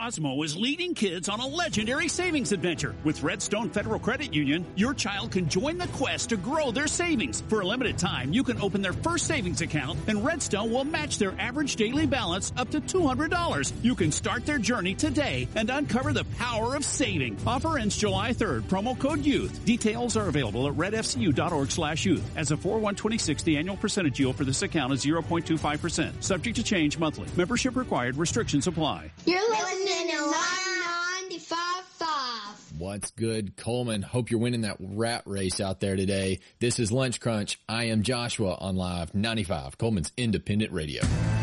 Cosmo is leading kids on a legendary savings adventure. With Redstone Federal Credit Union, your child can join the quest to grow their savings. For a limited time, you can open their first savings account, and Redstone will match their average daily balance up to $200. You can start their journey today and uncover the power of saving. Offer ends July 3rd. Promo code YOUTH. Details are available at redfcu.org/youth. As a 4/1/2060, the annual percentage yield for this account is 0.25%. Subject to change monthly. Membership required. Restrictions apply. You're listening to 95.5. What's good, Coleman? Hope you're winning that rat race out there today. This is Lunch Crunch. I am Joshua on Live 95, Coleman's Independent Radio.